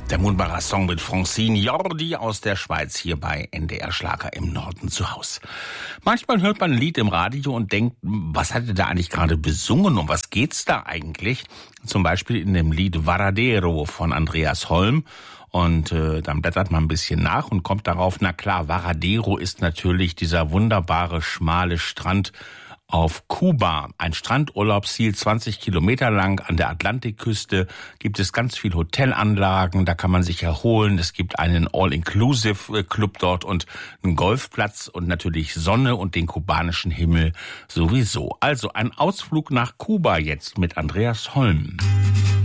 Der wunderbare Song mit Francine Jordi aus der Schweiz hier bei NDR Schlager im Norden zu Haus. Manchmal hört man ein Lied im Radio und denkt, was hat er da eigentlich gerade besungen? Um was geht's da eigentlich? Zum Beispiel in dem Lied Varadero von Andreas Holm. Und dann blättert man ein bisschen nach und kommt darauf, na klar, Varadero ist natürlich dieser wunderbare, schmale Strand auf Kuba. Ein Strandurlaubsziel, 20 Kilometer lang an der Atlantikküste. Gibt es ganz viel Hotelanlagen, da kann man sich erholen. Es gibt einen All-Inclusive-Club dort und einen Golfplatz und natürlich Sonne und den kubanischen Himmel sowieso. Also ein Ausflug nach Kuba jetzt mit Andreas Holm.